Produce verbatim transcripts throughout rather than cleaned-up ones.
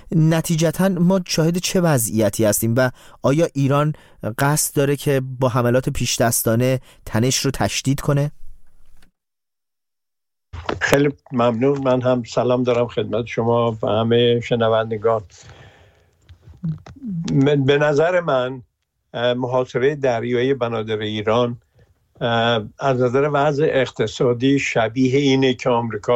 نتیجتاً ما شاهد چه وضعیتی هستیم و آیا ایران قصد داره که با حملات پیش دستانه تنش رو تشدید کنه؟ خیلی ممنون. من هم سلام دارم خدمت شما و همه شنوندگان. به نظر من محاصره دریایی بنادر ایران از نظر وضع اقتصادی شبیه اینه که آمریکا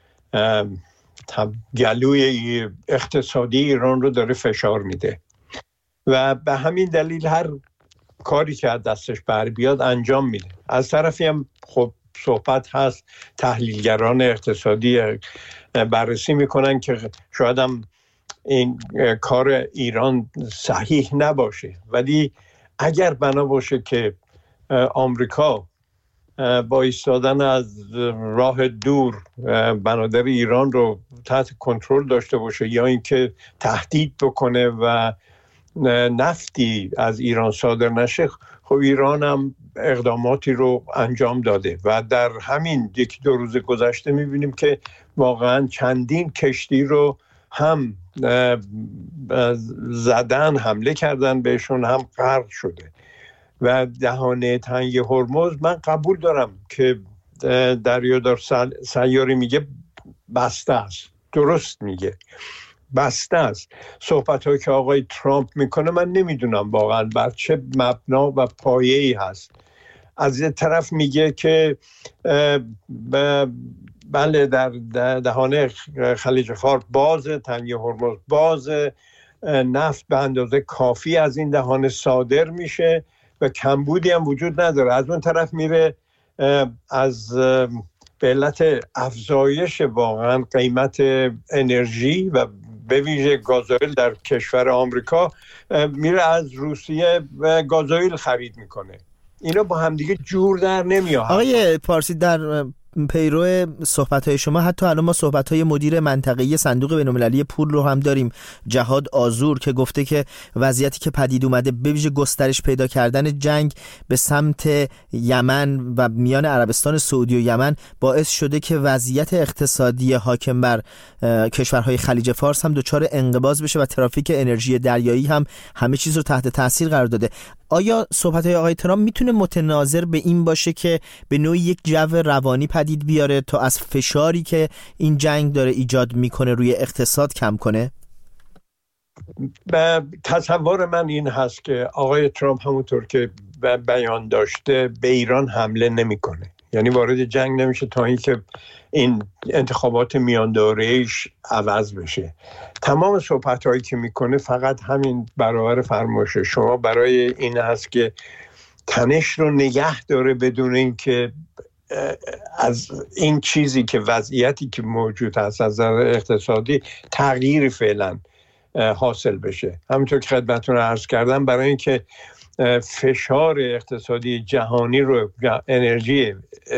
گلوی اقتصادی ایران رو داره فشار میده و به همین دلیل هر کاری که از دستش بر بیاد انجام میده. از طرفی هم خب صحبت هست، تحلیلگران اقتصادی بررسی میکنن که شاید هم این کار ایران صحیح نباشه، ولی اگر بنا باشه که آمریکا با ایستادن از راه دور بنادر ایران رو تحت کنترل داشته باشه یا اینکه تهدید بکنه و نفتی از ایران صادر نشه، خب ایران هم اقداماتی رو انجام داده و در همین یک دو روز گذشته میبینیم که واقعا چندین کشتی رو هم زدن، حمله کردن بهشون، هم غرق شده و دهانه تنگ هرمز من قبول دارم که دریادار سیاری میگه بسته است، درست میگه بسته است. صحبت هایی که آقای ترامپ میکنه من نمیدونم واقعا بر چه مبنا و پایه‌ای هست. از یه طرف میگه که بله در دهانه خلیج فارس باز، تنگی هرمز باز، نفت به اندازه کافی از این دهانه صادر میشه و کمبودی هم وجود نداره. از اون طرف میره از به علت افزایش واقعا قیمت انرژی و به ویژه گازوئیل در کشور آمریکا میره از روسیه گازوئیل خرید میکنه. اینا با همدیگه جور در نمیاد. آقای پارسی، در پیرو صحبت‌های شما حتی الان ما صحبت‌های مدیر منطقه‌ای صندوق بین‌المللی پول رو هم داریم، جهاد آذور، که گفته که وضعیتی که پدید اومده به ویژه گسترش پیدا کردن جنگ به سمت یمن و میان عربستان سعودی و یمن باعث شده که وضعیت اقتصادی حاکم بر کشورهای خلیج فارس هم دچار انقباض بشه و ترافیک انرژی دریایی هم همه چیز رو تحت تاثیر قرار داده. آیا صحبت‌های آقای ترامپ میتونه متناظر به این باشه که به نوعی یک جو روانی پدید بیاره تا از فشاری که این جنگ داره ایجاد میکنه روی اقتصاد کم کنه؟ تصور من این هست که آقای ترامپ همونطور که بیان داشته به ایران حمله نمیکنه، یعنی وارد جنگ نمیشه تا اینکه این انتخابات میان دوره‌ایش عوض بشه. تمام صحبت‌هایی که میکنه فقط همین برابر فرمایش شما برای این هست که تنش رو نگه داره بدون اینکه از این چیزی که وضعیتی که موجود هست از نظر اقتصادی تغییری فعلا حاصل بشه. همونطور که خدمتتون عرض کردم، برای اینکه فشار اقتصادی جهانی رو، انرژی،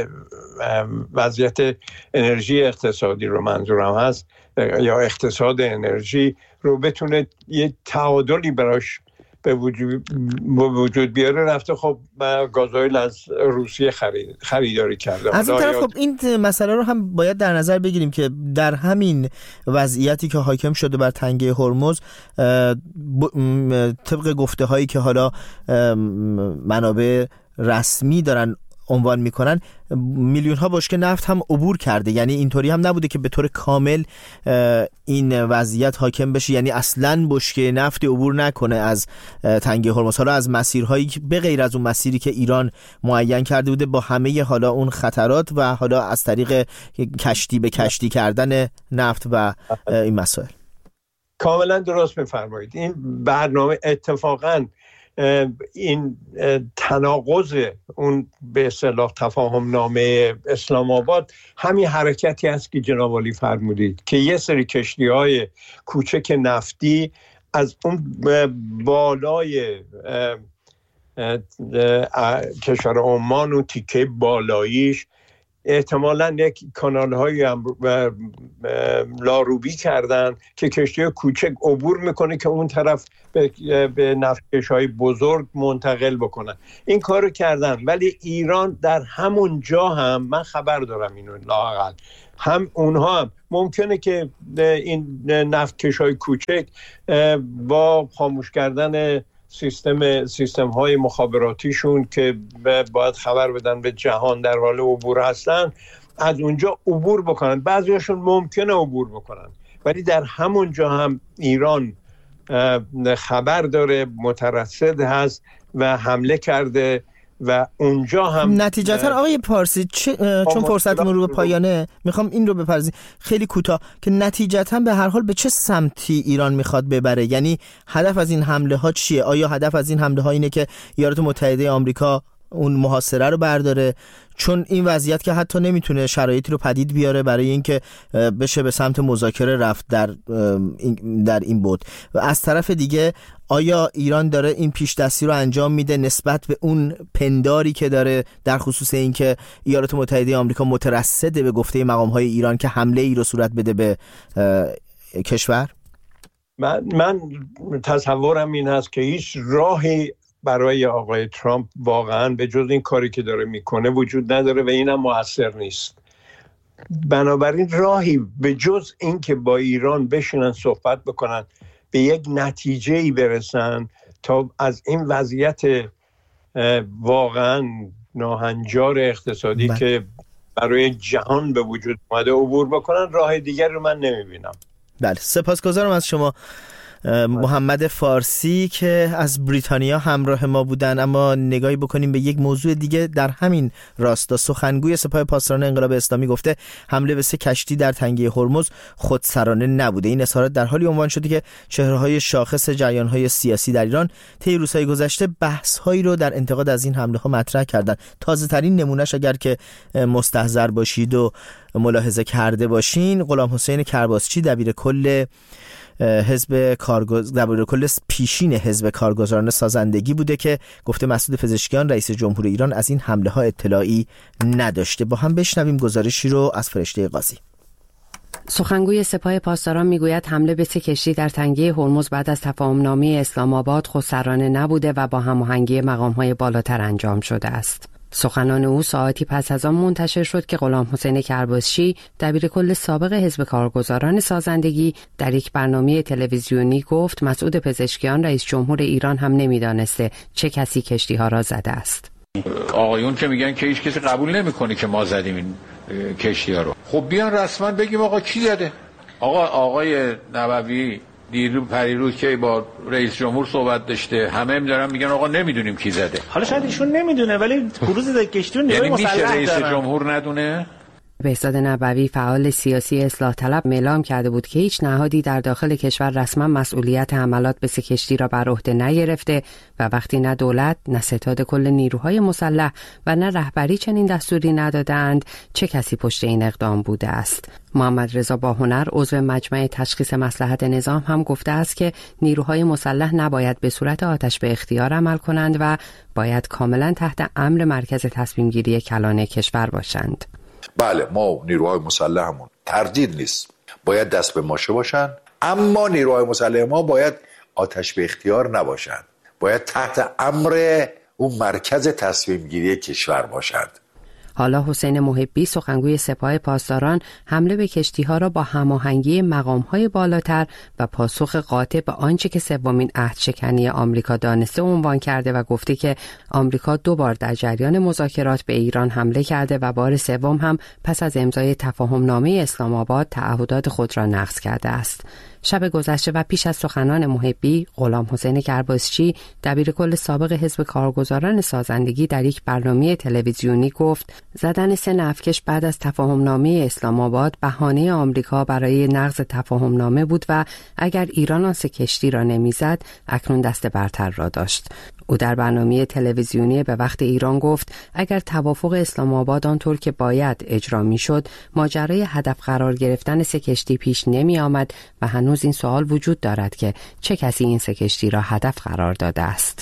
وضعیت انرژی اقتصادی رو منظورم هست یا اقتصاد انرژی رو بتونه یه تعادلی براش به وجود, وجود بیاره، رفته خب گازوئیل از روسیه خرید خریداری کرده. از این طرف خب این مسئله رو هم باید در نظر بگیریم که در همین وضعیتی که حاکم شده بر تنگه هرمز، طبق گفته هایی که حالا منابع رسمی دارن عنوان میکنن، میلیون ها بشکه نفت هم عبور کرده. یعنی اینطوری هم نبوده که به طور کامل این وضعیت حاکم بشه، یعنی اصلاً بشکه نفتی عبور نکنه از تنگه هرمز. حالا از مسیرهایی به غیر از اون مسیری که ایران معین کرده بوده با همه حالا اون خطرات و حالا از طریق کشتی به کشتی کردن نفت و این مسائل. کاملا درست میفرمایید. این برنامه اتفاقاً این تناقض اون به اصطلاح تفاهم نامه اسلام آباد همین حرکتی است که جناب عالی فرمودید که یه سری کشتی‌های کوچک نفتی از اون بالای کشور عمان و تیکه بالاییش احتمالاً یک کانال های لاروبی کردن که کشتی کوچک عبور میکنه که اون طرف به, به نفتکش های بزرگ منتقل بکنن. این کارو کردن، ولی ایران در همون جا هم من خبر دارم اینو لااقل هم اونها هم ممکنه که این نفتکش های کوچک با خاموش کردن سیستم سیستم های مخابراتیشون که باید خبر بدن به جهان در حال عبور هستن از اونجا عبور بکنن. بعضیاشون ممکنه عبور بکنن، ولی در همون جا هم ایران خبر داره، مترصد هست و حمله کرده و اونجا هم نتیجتا آقای پارسی چون فرصتمون رو به پایانه میخوام این رو بپرسیم خیلی کوتاه که نتیجتا به هر حال به چه سمتی ایران میخواد ببره؟ یعنی هدف از این حمله ها چیه؟ آیا هدف از این حمله ها اینه که ایالات متحده آمریکا اون محاصره رو برداره؟ چون این وضعیت که حتی نمیتونه شرایطی رو پدید بیاره برای اینکه بشه به سمت مذاکره رفت در در این بود. و از طرف دیگه آیا ایران داره این پیش دستی رو انجام میده نسبت به اون پنداری که داره در خصوص اینکه ایالات متحده آمریکا مترصده به گفته مقام‌های ایران که حمله ای رو صورت بده به کشور؟ من من تصورم این هست که هیچ راهی برای آقای ترامپ واقعا به جز این کاری که داره میکنه وجود نداره و اینم مؤثر نیست. بنابراین راهی به جز این که با ایران بشینن صحبت بکنن به یک نتیجه‌ای برسن تا از این وضعیت واقعا ناهنجار اقتصادی بله. که برای جهان به وجود اومده عبور بکنن، راه دیگر رو من نمیبینم. بله، سپاسگزارم از شما محمد فارسی که از بریتانیا همراه ما بودن. اما نگاهی بکنیم به یک موضوع دیگه در همین راستا. سخنگوی سپاه پاسداران انقلاب اسلامی گفته حمله به سه کشتی در تنگه هرمز خودسرانه نبوده. این اظهارات در حالی عنوان شده که چهره‌های شاخص جریان‌های سیاسی در ایران طی روزهای گذشته بحث‌هایی رو در انتقاد از این حمله‌ها مطرح کردند. تازه‌ترین نمونهش اگر که مستحضر باشید و ملاحظه کرده باشین، غلام حسین کرباسچی دبیر کل حزب کارگز... دبیر کل پیشین حزب کارگزاران سازندگی بوده که گفته مسعود پزشکیان رئیس جمهور ایران از این حمله ها اطلاعی نداشته. با هم بشنویم گزارشی رو از فرشته قاضی. سخنگوی سپاه پاسداران میگوید حمله به سه کشتی در تنگه هرمز بعد از تفاهمنامه اسلام آباد خودسرانه نبوده و با هماهنگی مقام‌های بالاتر انجام شده است. سخنان او ساعتی پس از آن منتشر شد که غلام حسین کرباسچی دبیر کل سابق حزب کارگزاران سازندگی در یک برنامه تلویزیونی گفت مسعود پزشکیان رئیس جمهور ایران هم نمیدانسته چه کسی کشتی ها را زده است. آقایون که میگن که هیچ کسی قبول نمیکنه که ما زدیم این کشتی ها رو، خب بیان رسما بگیم آقا کی زده. آقا آقای نبوی دیرو پریروز که با رئیس جمهور صحبت داشته، همه می‌دارن میگن آقا نمیدونیم کی زده. حالا شاید ایشون نمیدونه ولی کروز کشتی نیروی یعنی مسلح میشه رئیس دارن. جمهور ندونه؟ بهزاد نبوی فعال سیاسی اصلاح طلب اعلام کرده بود که هیچ نهادی در داخل کشور رسما مسئولیت حملات به سه کشتی را بر عهده نگرفته و وقتی نه دولت، نه ستاد کل نیروهای مسلح و نه رهبری چنین دستوری ندادند، چه کسی پشت این اقدام بوده است. محمد رضا باهنر عضو مجمع تشخیص مصلحت نظام هم گفته است که نیروهای مسلح نباید به صورت آتش به اختیار عمل کنند و باید کاملا تحت امر مرکز تصمیم گیری کلان کشور باشند. بله، ما نیروهای مسلحمون تردید نیست، باید دست به ماشه باشن، اما نیروهای مسلح ما باید آتش به اختیار نباشند، باید تحت امر اون مرکز تصمیم گیری کشور باشند. حالا حسین محبی سخنگوی سپاه پاسداران حمله به کشتی‌ها را با هماهنگی مقام‌های بالاتر و پاسخ قاطع به آنچه که سومین عهدشکنی آمریکا دانسته عنوان کرده و گفته که آمریکا دو بار در جریان مذاکرات به ایران حمله کرده و بار سوم هم پس از امضای تفاهمنامه اسلام آباد تعهدات خود را نقض کرده است. شب گذشته و پیش از سخنان محبی، غلام حسین کرباسچی دبیر کل سابق حزب کارگزاران سازندگی در یک برنامه تلویزیونی گفت زدن سه نفتکش بعد از تفاهمنامه اسلام آباد بهانه آمریکا برای نقض تفاهمنامه بود و اگر ایران آن سه کشتی را نمیزد اکنون دست برتر را داشت. او در برنامه تلویزیونی به وقت ایران گفت اگر توافق اسلام آباد آنطور که باید اجرا میشد، ماجرای هدف قرار گرفتن سه کشتی پیش نمی آمد و هنوز این سوال وجود دارد که چه کسی این سه کشتی را هدف قرار داده است.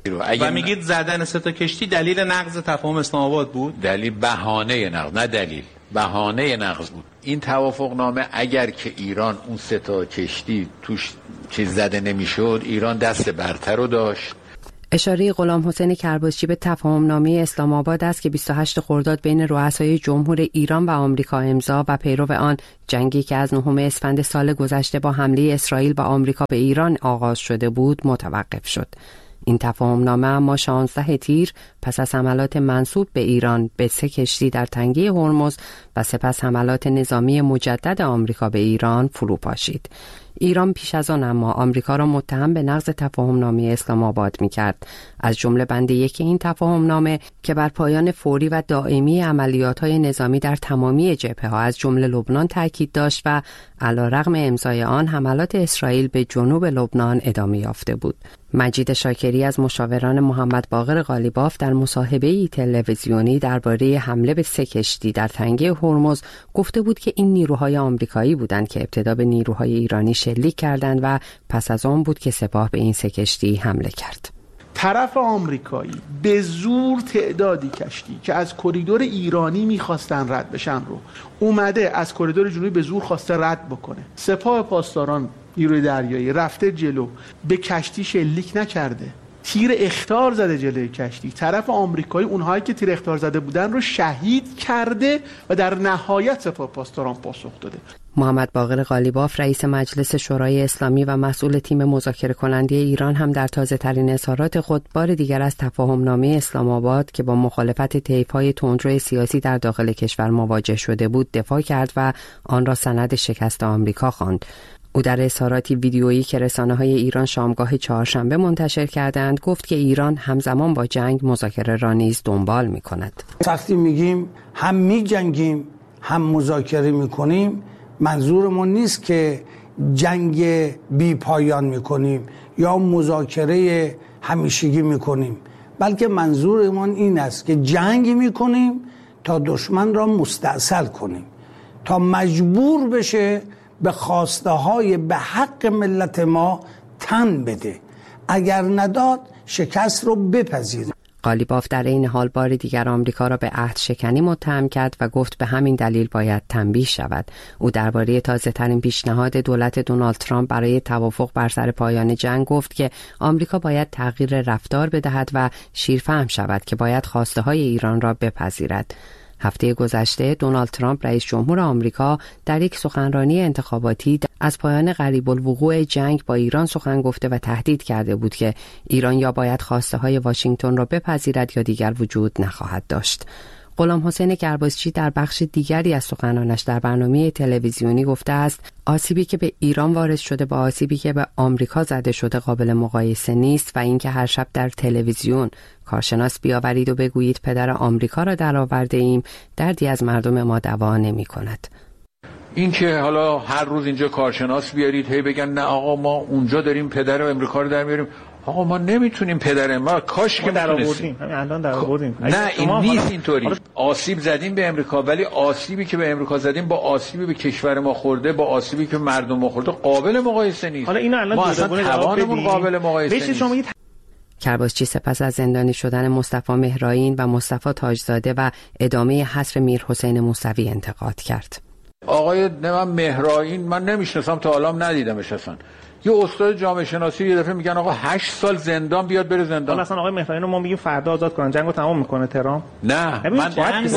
و میگید زدن سه تا کشتی دلیل نقض تفاهم اسلام آباد بود؟ دلیل بهانه نقض، نه دلیل، بهانه نقض بود. این توافق نامه اگر که ایران اون سه تا کشتی توش چیز زده نمیشد، ایران دست برتر رو داشت. اشاره غلام حسین کرباسچی به تفاهم نامه اسلام آباد است که بیست و هشتم خرداد بین رؤسای جمهور ایران و آمریکا امضا و پیرو آن جنگی که از نهم اسفند سال گذشته با حمله اسرائیل و آمریکا به ایران آغاز شده بود متوقف شد. این تفاهم نامه اما شانزده تیر پس از حملات منسوب به ایران به سه کشتی در تنگه هرمز و سپس حملات نظامی مجدد آمریکا به ایران فرو پاشید. ایران پیش از آن اما آمریکا را متهم به نقض تفاهم نامه اسلام آباد می‌کرد. از جمله بند یک این تفاهم نامه که بر پایان فوری و دائمی عملیات‌های نظامی در تمامی جبهه‌ها از جمله لبنان تاکید داشت و علیرغم امضای آن حملات اسرائیل به جنوب لبنان ادامه یافته بود. مجید شاکری از مشاوران محمد باقر قالیباف در مصاحبه‌ای تلویزیونی درباره حمله به سه کشتی در تنگه هرمز گفته بود که این نیروهای آمریکایی بودند که ابتدا به نیروهای ایرانی شلیک کردند و پس از آن بود که سپاه به این سه کشتی حمله کرد. طرف آمریکایی به زور تعدادی کشتی که از کریدور ایرانی میخواستن رد بشن رو اومده از کریدور جنوبی به زور خواسته رد بکنه. سپاه پاسداران نیروی دریایی رفته جلو، به کشتی شلیک نکرده، تیر اخطار زده جلوی کشتی. طرف آمریکایی اونهایی که تیر اخطار زده بودن رو شهید کرده و در نهایت سپاه پاسداران پاسخ داده. محمد باقر قالیباف رئیس مجلس شورای اسلامی و مسئول تیم مذاکره کننده ایران هم در تازه ترین اظهارات خود بار دیگر از تفاهم نامه اسلام آباد که با مخالفت طیف‌های تندرو سیاسی در داخل کشور مواجه شده بود دفاع کرد و آن را سند شکست آمریکا خواند. او در اظهاراتی ویدیویی که رسانه‌های ایران شامگاه چهارشنبه منتشر کردند گفت که ایران همزمان با جنگ مذاکره را نیز دنبال می‌کند. وقتی میگیم هم می‌جنگیم هم مذاکره می‌کنیم، منظورمون نیست که جنگ بی پایان می‌کنیم یا مذاکره همیشگی می‌کنیم، بلکه منظورمون این است که جنگ می‌کنیم تا دشمن را مستأصل کنیم، تا مجبور بشه به خواسته های به حق ملت ما تن بده، اگر نداد شکست رو بپذیره. قالیباف در این حال بار دیگر آمریکا را به عهد شکنی متهم کرد و گفت به همین دلیل باید تنبیه شود. او درباره تازه ترین پیشنهاد دولت دونالد ترامپ برای توافق بر سر پایان جنگ گفت که آمریکا باید تغییر رفتار بدهد و شیرفهم شود که باید خواسته های ایران را بپذیرد. هفته گذشته دونالد ترامپ رئیس جمهور آمریکا در یک سخنرانی انتخاباتی از پایان قریب الوقوع جنگ با ایران سخن گفته و تهدید کرده بود که ایران یا باید خواسته های واشنگتن را بپذیرد یا دیگر وجود نخواهد داشت. غلام حسین کرباسچی در بخش دیگری از سخنانش در برنامه تلویزیونی گفته است آسیبی که به ایران وارد شده با آسیبی که به آمریکا زده شده قابل مقایسه نیست و اینکه هر شب در تلویزیون کارشناس بیاورید و بگویید پدر آمریکا را درآورده ایم دردی از مردم ما دوا نمی کند. این که حالا هر روز اینجا کارشناس بیارید هی بگن نه آقا ما اونجا داریم پدر امریکا رو در میاریم، آقا ما نمیتونیم پدر ما کاش که در آوردیم همین الان در آوردیم. نه این نیست اینطوری. آسیب زدیم به امریکا، ولی آسیبی که به امریکا زدیم با آسیبی به کشور ما خورده با آسیبی که مردم ما خورده قابل مقایسه نیست. حالا اینا الان ما اصلا توانمون قابل مقایسه نیست. کرباسچی سپس از زندانی شدن مصطفی مهرائین و مصطفی تاجزاده و ادامه حصر میرحسین موسوی انتقاد کرد. آقای نمام مهرائین من نمیشناسم تا حالا ندیدمش اصلا. یه استاد جامعه شناسی یه دفعه میگن آقا هشت سال زندان بیاد بره زندان. اصلا آقای مهرائین رو ما میگیم فردا آزاد کنن، جنگو تمام میکنه ترامپ. نه من جنگ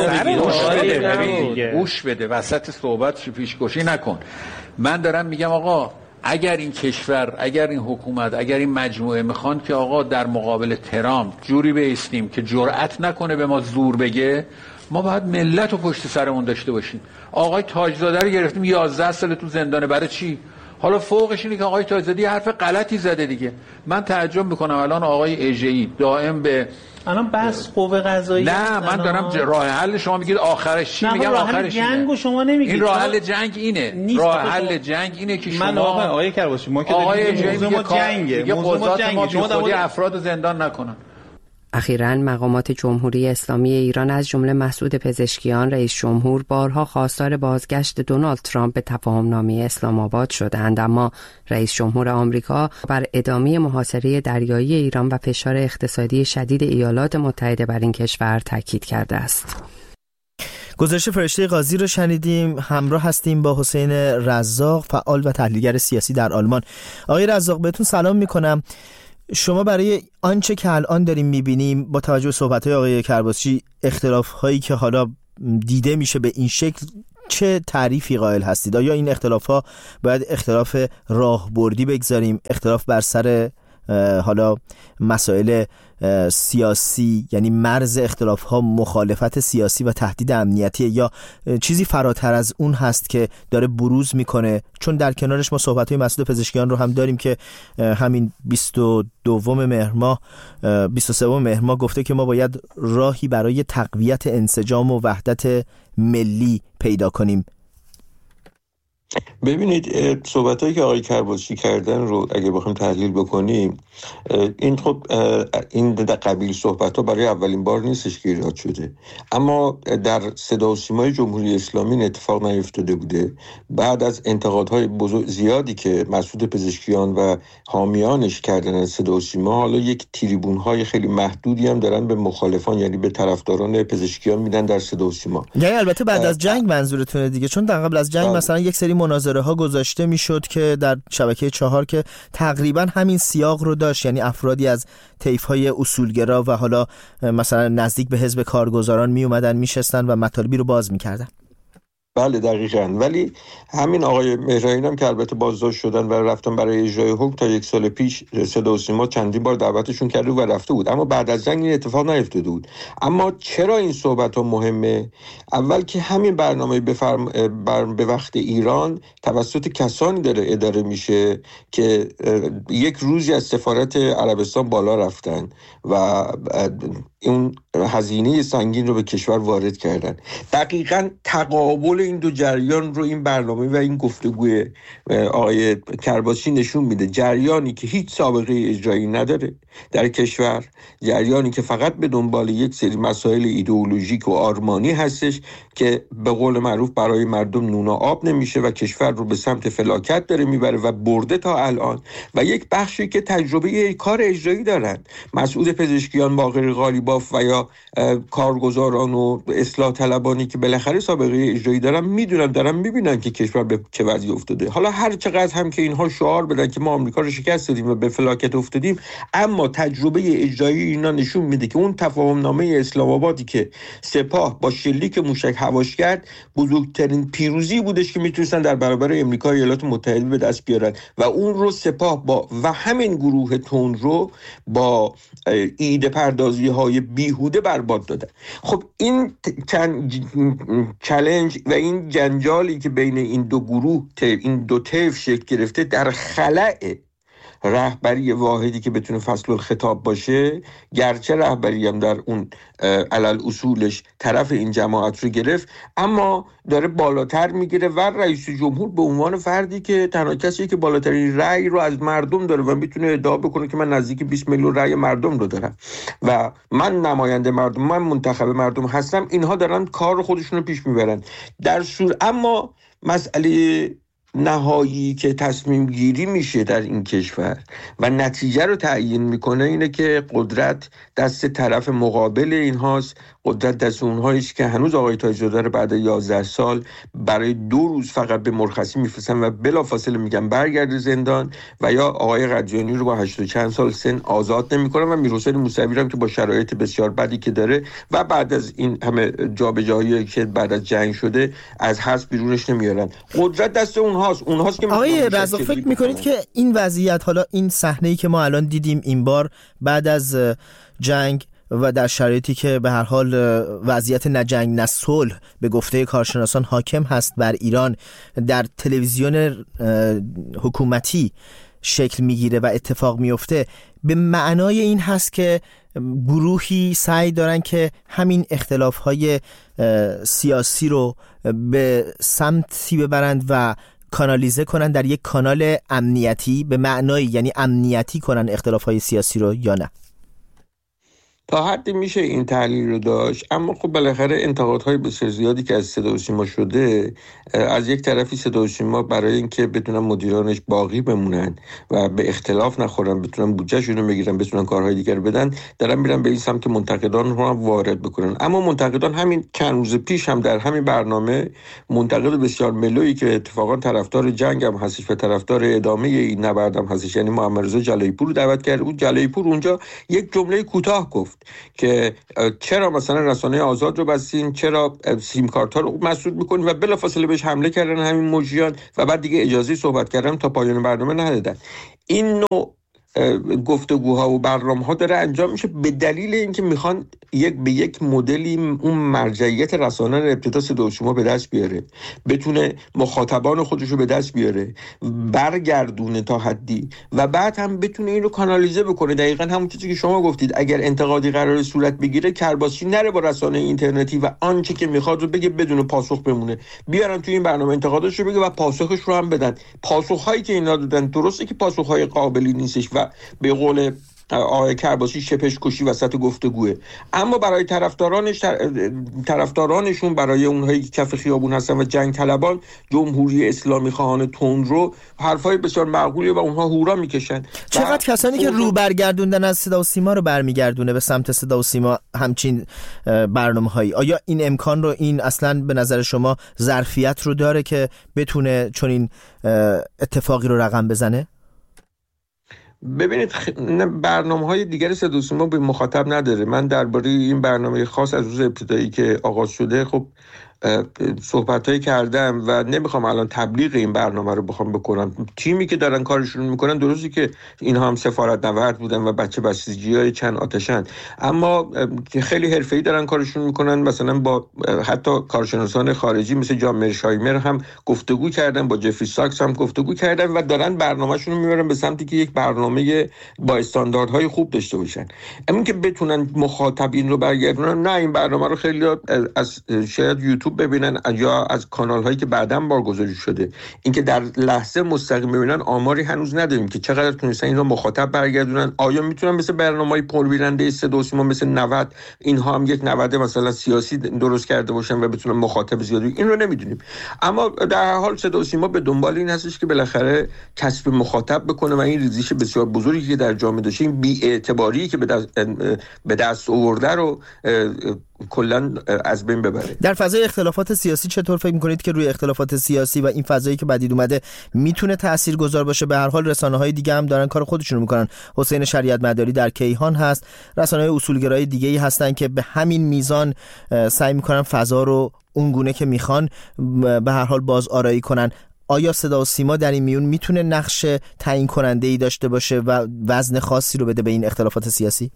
گوش بده وسط صحبت پیشگوشی نکن. من دارم میگم آقا اگر این کشور، اگر این حکومت، اگر این مجموعه میخوان که آقا در مقابل ترامپ جوری بایستیم که جرأت نکنه به ما زور بگه، ما باید ملت رو پشت سرمون داشته باشیم. آقای تاجزاده رو گرفتیم یازده سال تو زندانه، برای چی؟ حالا فوقش اینه که آقای تاجزاده یه حرف غلطی زده دیگه. من تعجب میکنم الان آقای اژه‌ای دائم به الان بس قوه قضاییه. نه من دارم راه حل شما میگید آخرش چی میگم آخرش جنگو شما نمیگید. این راه حل جنگ اینه. راه حل جنگ اینه که شما من آقای آقای کرباسچی ما که آقای موضوع ما جنگه. موضوع ما جنگه. شما در مورد افراد زندان نکنن. اخیراً مقامات جمهوری اسلامی ایران از جمله مسعود پزشکیان رئیس جمهور بارها خواستار بازگشت دونالد ترامپ به تفاهم‌نامه اسلام آباد شدند، اما رئیس جمهور آمریکا بر ادامه محاصره دریایی ایران و فشار اقتصادی شدید ایالات متحده بر این کشور تاکید کرده است. گزارش فرشته قاضی رو شنیدیم. همراه هستیم با حسین رزاق، فعال و تحلیلگر سیاسی در آلمان. آقای رزاق بهتون سلام میکنم. شما برای آنچه که الان داریم میبینیم با توجه به صحبت‌های آقای کرباسچی، اختلاف‌هایی که حالا دیده میشه به این شکل، چه تعریفی قائل هستید؟ آیا این اختلاف‌ها باید اختلاف راهبردی بگذاریم، اختلاف بر سر حالا مسائل سیاسی، یعنی مرز اختلاف ها مخالفت سیاسی و تهدید امنیتی، یا چیزی فراتر از اون هست که داره بروز میکنه؟ چون در کنارش ما صحبت های مسعود پزشکیان رو هم داریم که همین بیست و دوم مهر ماه بیست و سوم مهر ماه گفته که ما باید راهی برای تقویت انسجام و وحدت ملی پیدا کنیم. ببینید، صحبتایی که آقای کرباسچی کردن رو اگه بخوایم تحلیل بکنیم، این خب این در قبیل صحبت‌ها برای اولین بار نیستش که ایجاد شده، اما در صدا و سیمای جمهوری اسلامی این اتفاق نیفتاده بوده. بعد از انتقادهای بزرگ زیادی که مسعود پزشکیان و حامیانش کردن از صدا و سیما، حالا یک تریبون‌های خیلی محدودی هم دارن به مخالفان، یعنی به طرفداران پزشکیان میدن در صدا و سیما. یعنی البته بعد از جنگ منظورتونه دیگه، چون در قبل از جنگ مثلا یک سری مناظره ها گذاشته میشد که در شبکه چهار که تقریبا همین سیاق رو داشت، یعنی افرادی از طیف های اصولگرا و حالا مثلا نزدیک به حزب کارگزاران می اومدن میشستن و مطالبی رو باز میکردن. بله دقیقاً. ولی همین آقای مهرائین هم که البته بازداشت شدن و رفتن برای اجرای حکم، تا یک سال پیش صدا و سیما چندین بار دعوتشون کرده و رفته بود، اما بعد از جنگ این اتفاق نیفتاده بود. اما چرا این صحبت ها مهمه؟ اول که همین برنامه بفرم بر به وقت ایران توسط کسانی داره اداره میشه که یک روزی از سفارت عربستان بالا رفتن و اون هزینه سنگین رو به کشور وارد کردن. دقیقاً تقابل این دو جریان رو این برنامه و این گفتگوی آقای کرباسچی نشون میده. جریانی که هیچ سابقه اجرایی نداره در کشور، جریانی که فقط به دنبال یک سری مسائل ایدئولوژیک و آرمانی هستش که به قول معروف برای مردم نون و آب نمیشه و کشور رو به سمت فلاکت داره میبره و برده تا الان. و یک بخشی که تجربه کار اجرایی دارن، مسعود پزشکیان، باقر غالیباف و یا کارگزاران و اصلاح طلبانی که بالاخره سابقه اجرایی دارن، میدونن، دارن میبینن که کشور به چه وضعی افتاده. حالا هر چقدر هم که اینها شعار بدن که ما آمریکا رو شکست دادیم و به فلاکت افتادیم، اما تجربه اجرایی اینا نشون میده که اون تفاهم نامه اسلام آبادی که سپاه با شلیک موشک هواش کرد، بزرگترین پیروزی بودش که میتونستن در برابر امریکا و ایالات متحده به دست بیارن و اون رو سپاه با و همین گروه تون رو با ایده پردازی های بیهوده برباد دادن. خب این چالش و این جنجالی که بین این دو گروه، این دو طیف شکل گرفته، در خلأ رهبری واحدی که بتونه فصل الخطاب باشه، گرچه رهبری هم در اون علل اصولش طرف این جماعت رو گرفت، اما داره بالاتر میگیره و رئیس جمهور به عنوان فردی که تنها کسیه که بالاترین رأی رو از مردم داره و میتونه ادعا بکنه که من نزدیک بیست میلیون رأی مردم رو دارم و من نماینده مردم، من منتخب مردم هستم، اینها دارن کار خودشون رو پیش میبرن. در صورت اما مسئله نهایی که تصمیم گیری میشه در این کشور و نتیجه رو تعیین میکنه اینه که قدرت دست طرف مقابل اینهاست، قدرت دست اونهاییست که هنوز آقای تاج‌زاده رو بعد یازده سال برای دو روز فقط به مرخصی میفرستن و بلافاصله میگن برگرد زندان، و یا آقای قدیانی رو با هشتاد چند سال سن آزاد نمیکنن و میرحسین موسوی رو که با شرایط بسیار بدی که داره و بعد از این همه جابجایی که بعد از جنگ شده از حبس بیرونش نمیارن. قدرت دست اونهاست. اونهاست که آقای رزاق فکر میکنید که این وضعیت، حالا این صحنه‌ای که ما الان دیدیم این بار بعد از جنگ و در شرایطی که به هر حال وضعیت نه جنگ نه صلح به گفته کارشناسان حاکم هست بر ایران، در تلویزیون حکومتی شکل میگیره و اتفاق میفته، به معنای این هست که گروهی سعی دارن که همین اختلافهای سیاسی رو به سمتی ببرند و کانالیزه کنن در یک کانال امنیتی، به معنای یعنی امنیتی کنن اختلافهای سیاسی رو، یا نه؟ تا حدی میشه این تحلیل رو داشت، اما خب بالاخره انتقادهای بسیار زیادی که از صدا و سیما شده، از یک طرفی صدا و سیما برای اینکه بتونن مدیرانش باقی بمونن و به اختلاف نخورن، بتونن بودجهشون رو بگیرن، بتونن کارهای دیگر بدن، دارن میرن به این سمت که منتقدان رو هم وارد بکنن. اما منتقدان همین چند روز پیش هم در همین برنامه منتقد بسیار ملویی که اتفاقا طرفدار جنگ هم هستش و طرفدار ادامه این نبرد هم هستش، یعنی محمد رضا جلایی پور رو دعوت کرده بود. جلایی پور اونجا یک جمله کوتاه گفت که چرا مثلا رسانه آزاد رو بستین، چرا سیم کارت ها رو مسدود میکنین، و بلافاصله بهش حمله کردن همین مجریان و بعد دیگه اجازه صحبت کردن تا پایان برنامه ندادن. این نوع گفتگوها و برنامه‌ها داره انجام میشه به دلیل اینکه میخوان یک به یک مدلی اون مرجعیت رسانه رو ابتدا صدا و سیما به دست بیاره، بتونه مخاطبان خودش رو به دست بیاره، برگردونه تا حدی، و بعد هم بتونه این رو کانالیزه بکنه. دقیقاً همون چیزی که شما گفتید، اگر انتقادی قرار صورت بگیره، کرباسی نره با رسانه اینترنتی و آنچه که میخواد رو بگه بدون پاسخ بمونه، بیارن توی این برنامه انتقادش رو بگه و پاسخش رو هم بدن. پاسخ‌هایی که اینا دادن درسته که پاسخ‌های قابلی نیستش و به قول آقای کرباسی شپش کشی وسط گفتگوه، اما برای طرفدارانش طرفدارانشون برای اونهایی که کف خیابون هستن و جنگ طلبان، جمهوری اسلامی خواهان تندرو، حرفای بسیار معقولیه و اونها هورا میکشن. چقدر کسانی که رو برگردوندن از صدا و سیما رو برمیگردونه به سمت صدا و سیما همچین برنامه‌هایی؟ آیا این امکان رو، این اصلا به نظر شما ظرفیت رو داره که بتونه چون این اتفاقی رو رقم بزنه؟ ببینید برنامه‌های دیگر صدا و سیما به مخاطب نداره. من درباره این برنامه خاص از روز ابتدایی که آغاز شده خب صحبتایی کردم و نمیخوام الان تبلیغ این برنامه رو بخوام بکنم. تیمی که دارن کارشون میکنن، درسته که اینها هم سفارت نورد بودن و بچه بسیجی‌های چند آتشن، اما خیلی حرفه‌ای دارن کارشون میکنن. مثلا با حتی کارشناسان خارجی مثل جان مرشایمر هم گفتگو کردن، با جفری ساکس هم گفتگو کردن و دارن برنامه‌شون رو میبرن به سمتی که یک برنامه با استانداردهای خوب داشته باشن. اما که بتونن مخاطبین رو برگردونن، نه، این برنامه رو خیلی از شاید یوتیوب ببینن یا از کانال هایی که بعداً بارگذاری شده. اینکه در لحظه مستقیم ببینن، آماری هنوز نداریم که چقدر تونستن این رو مخاطب برگردونن. آیا میتونن مثل برنامه‌های پربیننده صدا و سیما مثل نود اینها هم یک نود مثلا سیاسی درست کرده باشن و بتونن مخاطب زیادی؟ این رو نمیدونیم. اما در هر حال صدا و سیما به دنبال این هستش که بالاخره کسب مخاطب بکنه و این ریزش بسیار بزرگی که در جامعه داشته، این بی‌اعتباری که به دست به دست آورده رو کلا از بین ببره. در فضای اختلافات سیاسی چطور فکر می‌کنید که روی اختلافات سیاسی و این فضایی که پدید اومده میتونه تاثیرگذار باشه؟ به هر حال رسانه‌های دیگه هم دارن کار خودشون رو میکنن. حسین شریعت مداری در کیهان هست، رسانه‌های اصولگرای دیگه‌ای هستن که به همین میزان سعی میکنن فضا رو اون گونه که میخوان به هر حال باز آرایی کنن. آیا صدا و سیما در این میون میتونه نقش تعیین کننده‌ای داشته باشه و وزن خاصی رو بده به این اختلافات سیاسی؟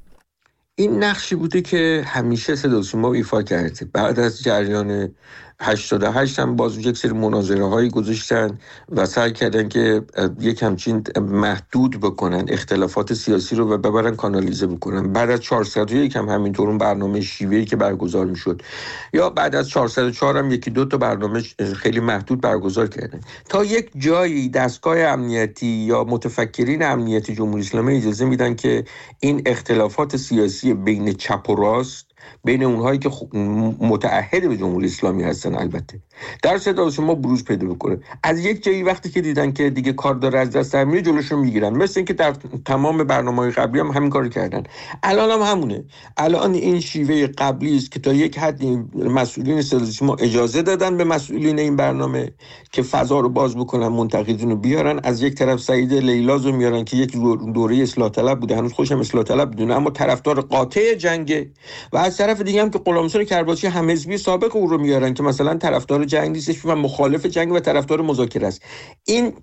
این نقشی بوده که همیشه صدا و سیما ایفا کرده. بعد از جریان هشتاد و هشت هم باز یک سری مناظره هایی گذاشتن و سعی کردن که یک همچین محدود بکنن اختلافات سیاسی رو و ببرن کانالیزه بکنن. بعد از چهارصد و یک هم همینطور اون برنامه شیوهی که برگزار میشد، یا بعد از چهارصد و چهار هم یکی دو تا برنامه خیلی محدود برگزار کردن. تا یک جایی دستگاه امنیتی یا متفکرین امنیتی جمهوری اسلامی اجازه میدن که این اختلافات سیاسی بین چپ و راست، بین اونهایی که متعهد به جمهوری اسلامی هستن، البته در صدا و سیما بروز پیدا بکنه. از یک جایی وقتی که دیدن که دیگه کار داره از دست در میره، جلوشون میگیرن. مثل اینکه در تمام برنامه‌های قبلی هم همین کارو کردن. الان هم همونه. الان این شیوه قبلی است که تا یک حدی مسئولین صدا و سیما اجازه دادن به مسئولین این برنامه که فضا رو باز بکنن، منتقدین رو بیارن. از یک طرف سعید لیلاز رو میارن که یک دوره اصلاح طلب بوده، هنوز خوشم اصلاح طلب بدونه، اما طرفدار قاطع جنگ، و از طرف دیگه هم که غلامحسین کرباسی همحزبی سابق او رو میارن که مثلا طرفدار جنگ نیستش و مخالف جنگ و طرفدار مذاکره است. این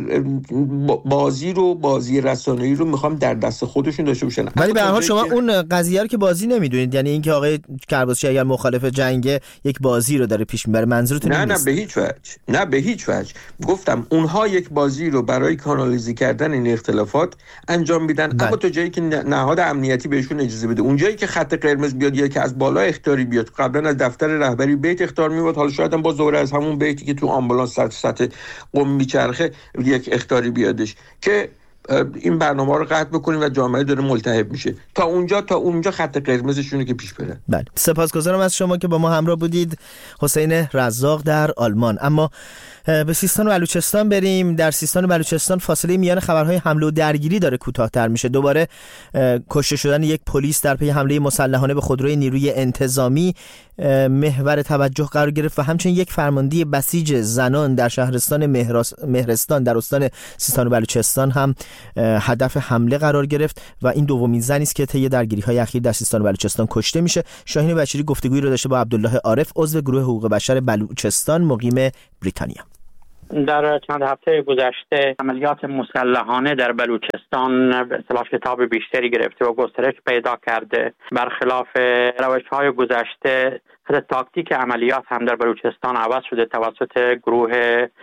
بازی رو، بازی رسانه‌ای رو میخوام در دست خودشون داشته باشن. ولی به هر حال شما اون قضیه رو که بازی نمیدونید، یعنی اینکه آقای کرباسی اگر مخالف جنگ یک بازی رو داره پیش میبره، منظورتون نه؟ نیست؟ نه به هیچ وجه، نه به هیچ وجه. گفتم اونها یک بازی رو برای کانالیزه کردن این اختلافات انجام میدن، بله. اما تا جایی که نهاد امنیتی بهشون اجازه بده. اونجایی که خط قرمز بیاد یا که از بالا اخطاری بیاد، قبلا از دفتر رهبری بیت اخطار میواد، حالا شاید هم با دوره از همون بیتی که تو آمبولانس سطح قم میچرخه یک اخطاری بیادش که این برنامه رو قطع بکنیم و جامعه داره ملتهب میشه. تا اونجا تا اونجا خط قرمزشونه که پیش بره. بله، سپاسگزارم از شما که با ما همراه بودید. حسین رزاق در آلمان. اما به سیستان و بلوچستان بریم. در سیستان و بلوچستان فاصله میان خبرهای حمله و درگیری داره کوتاه‌تر میشه. دوباره کشته شدن یک پلیس در پی حمله مسلحانه به خودروی نیروی انتظامی محور توجه قرار گرفت و همچنین یک فرماندهی بسیج زنان در شهرستان مهرستان در استان سیستان و بلوچستان هم هدف حمله قرار گرفت و این دومین زنی است که طی درگیری‌های اخیر در سیستان و بلوچستان کشته میشه. شاهین بشیری گفتگویی رو داشته با عبدالله عارف، عضو گروه حقوق بشر بلوچستان مقیم بریتانیا. در چند هفته گذشته عملیات مسلحانه در بلوچستان به اصطلاح شتاب بیشتری گرفته و گسترش پیدا کرده. برخلاف روش‌های گذشته، حتی تاکتیک عملیات هم در بلوچستان عوض شده توسط گروه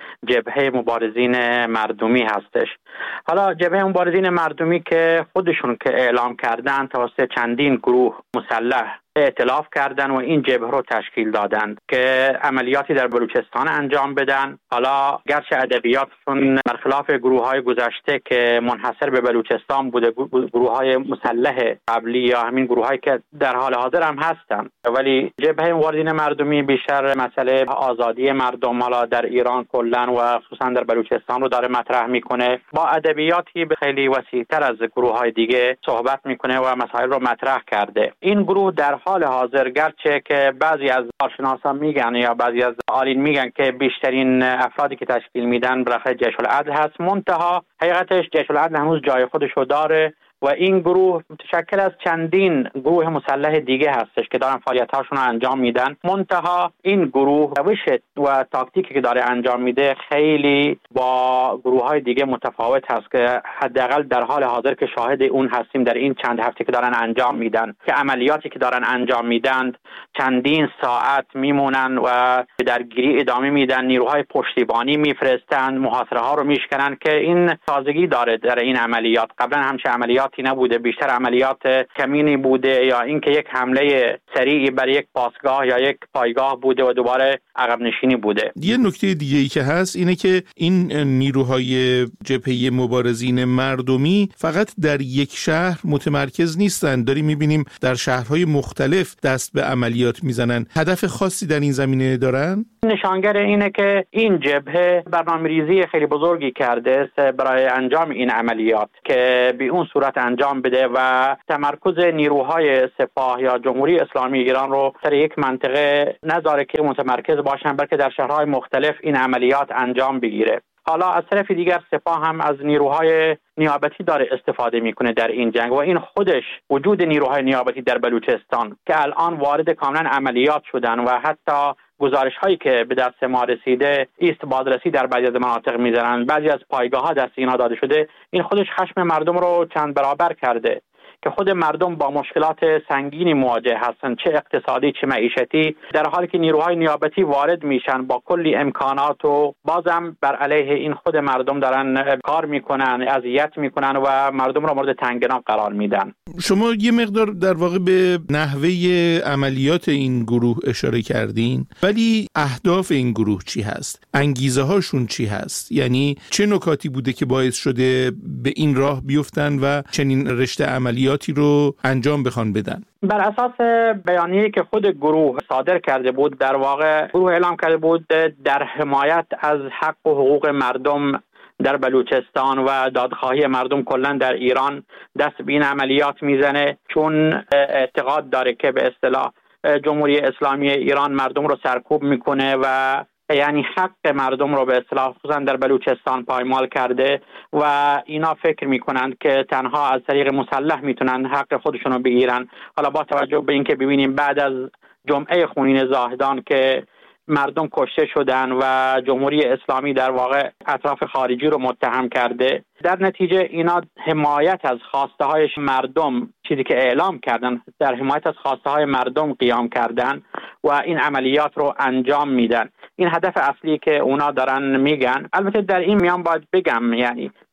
جبهه مبارزین مردمی هستش. حالا جبهه مبارزین مردمی که خودشون که اعلام کردن توسط چندین گروه مسلح ائتلاف کردن و این جبهه رو تشکیل دادند که عملیاتی در بلوچستان انجام بدن. حالا گرچه ادبیاتشون برخلاف گروه‌های گذشته که منحصر به بلوچستان بوده، گروه‌های مسلح قبلی یا همین گروه‌هایی که در حال حاضر هم هستن، ولی جبهه مبارزین مردمی بیشتر مسئله آزادی مردم حالا در ایران کلاً و خصوصا در بلوچستان رو داره مطرح میکنه. با ادبیاتی خیلی وسیع‌تر از گروه‌های دیگه صحبت میکنه و مسائل رو مطرح کرده. این گروه در حال حاضر گرچه که بعضی از کارشناسان میگن یا بعضی از عالین میگن که بیشترین افرادی که تشکیل میدن برای جیش العدل هست، منتها حقیقتش جیش العدل هنوز جای خودش رو داره و این گروه متشکل از چندین گروه مسلح دیگه هستش که دارن فعالیت‌هاشون رو انجام میدن. منتها این گروه روش و تاکتیکی که داره انجام میده خیلی با گروه‌های دیگه متفاوت هست که حداقل در حال حاضر که شاهد اون هستیم در این چند هفته که دارن انجام میدن که عملیاتی که دارن انجام میدن چندین ساعت میمونن و درگیری ادامه میدن، نیروهای پشتیبانی میفرستن، محاصره ها رو میشکنن که این تازگی داره در این عملیات. قبلا همچه عملیات نبوده، بیشتر عملیات کمینی بوده یا اینکه یک حمله سریعی بر یک پاسگاه یا یک پایگاه بوده و دوباره عقب نشینی بوده. یه نکته دیگه ای که هست اینه که این نیروهای جبهه مبارزین مردمی فقط در یک شهر متمرکز نیستن. داریم میبینیم در شهرهای مختلف دست به عملیات میزنن. هدف خاصی در این زمینه دارن؟ نشانگر اینه که این جبهه برنامه‌ریزی خیلی بزرگی کرده برای انجام این عملیات که به اون صورت انجام بده و تمرکز نیروهای سپاه یا جمهوری اسلامی ایران رو در یک منطقه نذاره که متمرکز باشن، بلکه در شهرهای مختلف این عملیات انجام بگیره. حالا از طرف دیگر سپاه هم از نیروهای نیابتی داره استفاده میکنه در این جنگ و این خودش وجود نیروهای نیابتی در بلوچستان که الان وارد کاملا عملیات شدن و حتی گزارش هایی که به دست ما رسیده ایست بازرسی در بعضی از مناطق میزنن، بعضی از پایگاه ها دست اینا داده شده، این خودش خشم مردم رو چند برابر کرده که خود مردم با مشکلات سنگینی مواجه هستن، چه اقتصادی چه معیشتی، در حالی که نیروهای نیابتی وارد میشن با کلی امکانات و بازم بر علیه این خود مردم دارن کار میکنن، اذیت میکنن و مردم را مورد تنگنا قرار میدن. شما یه مقدار در واقع به نحوه عملیات این گروه اشاره کردین، ولی اهداف این گروه چی هست؟ انگیزه هاشون چی هست؟ یعنی چه نکاتی بوده که باعث شده به این راه بیفتن و چنین رشته عملیات رو انجام بخوان بدن؟ بر اساس بیانیه‌ای که خود گروه صادر کرده بود، در واقع گروه اعلام کرده بود در حمایت از حق و حقوق مردم در بلوچستان و دادخواهی مردم کلا در ایران دست به این عملیات میزنه، چون اعتقاد داره که به اصطلاح جمهوری اسلامی ایران مردم رو سرکوب میکنه و یعنی حق مردم رو به اصطلاح خصوصا در بلوچستان پایمال کرده و اینا فکر میکنند که تنها از طریق مسلح میتونن حق خودشون رو بگیرن. حالا با توجه به اینکه ببینیم بعد از جمعه خونین زاهدان که مردم کشته شدن و جمهوری اسلامی در واقع اطراف خارجی رو متهم کرده، در نتیجه اینا حمایت از خواسته های مردم، چیزی که اعلام کردن، در حمایت از خواسته های مردم قیام کردن و این عملیات رو انجام میدن. این هدف اصلی که اونا دارن میگن. البته در این میان باید بگم، یعنی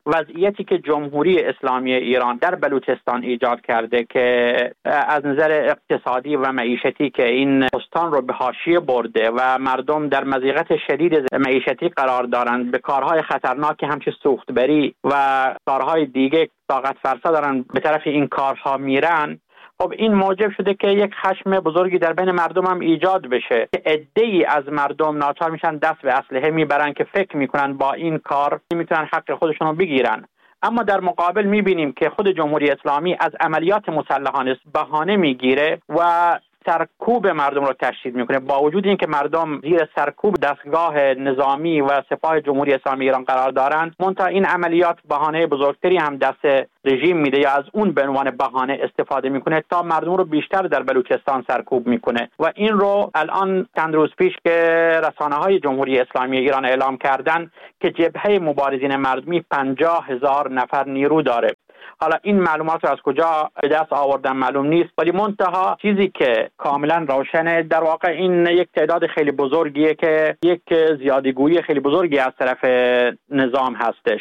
وضعیتی که جمهوری اسلامی ایران در بلوچستان ایجاد کرده که از نظر اقتصادی و معیشتی که این استان رو به حاشیه برده و مردم در مضیقت شدید معیشتی قرار دارند، به کارهای خطرناک همچون سوختبری و کارهای دیگه طاقت فرسا دارن به طرف این کارها میرن، خب این موجب شده که یک خشم بزرگی در بین مردم هم ایجاد بشه که عده‌ای از مردم ناچار میشن دست به اسلحه میبرن که فکر میکنن با این کار میتونن حق خودشون رو بگیرن. اما در مقابل میبینیم که خود جمهوری اسلامی از عملیات مسلحانه بهانه میگیره و سرکوب مردم رو تشدید میکنه، با وجود اینکه مردم زیر سرکوب دستگاه نظامی و سپاه جمهوری اسلامی ایران قرار دارند، منتها این عملیات بهانه بزرگتری هم دست رژیم میده یا از اون به عنوان بهانه استفاده میکنه تا مردم رو بیشتر در بلوچستان سرکوب میکنه. و این رو الان چند روز پیش که رسانه‌های جمهوری اسلامی ایران اعلام کردن که جبهه مبارزین مردمی پنجاه هزار نفر نیرو داره. حالا این معلومات رو از کجا به دست آوردن معلوم نیست، ولی منتها چیزی که کاملا روشنه در واقع این یک تعداد خیلی بزرگیه که یک زیادگویی خیلی بزرگی از طرف نظام هستش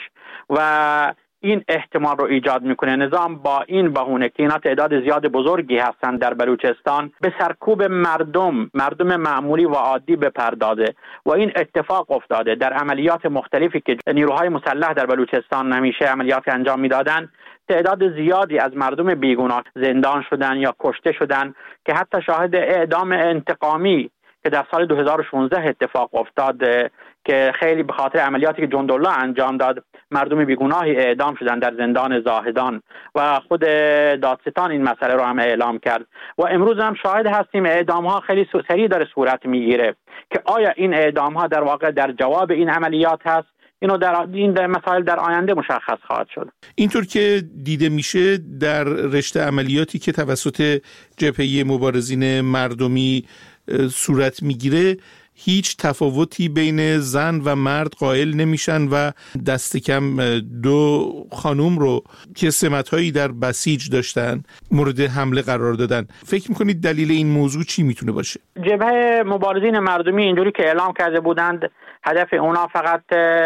و این احتمال رو ایجاد میکنه نظام با این بهونه که اینا تعداد زیاد بزرگی هستن در بلوچستان به سرکوب مردم مردم معمولی و عادی بپردازه و این اتفاق افتاده در عملیات مختلفی که نیروهای مسلح در بلوچستان همیشه عملیات انجام میدادن. تعداد زیادی از مردم بیگناه زندان شدن یا کشته شدن که حتی شاهد اعدام انتقامی که در سال دو هزار و شانزده اتفاق افتاد که خیلی به خاطر عملیاتی که جندالله انجام داد مردم بیگناهی اعدام شدن در زندان زاهدان و خود دادستان این مسئله رو هم اعلام کرد و امروز هم شاهد هستیم اعدام ها خیلی سریع داره صورت میگیره که آیا این اعدام ها در واقع در جواب این عملیات هست؟ اینو در این در مسائل در آینده مشخص خواهد شد. اینطور که دیده میشه در رشته عملیاتی که توسط جبهه مبارزین مردمی صورت میگیره هیچ تفاوتی بین زن و مرد قائل نمیشن و دست کم دو خانوم رو که سمت‌هایی در بسیج داشتن مورد حمله قرار دادن. فکر میکنید دلیل این موضوع چی میتونه باشه؟ جبهه مبارزین مردمی اینجوری که اعلام کرده بودند هدف اونا فقط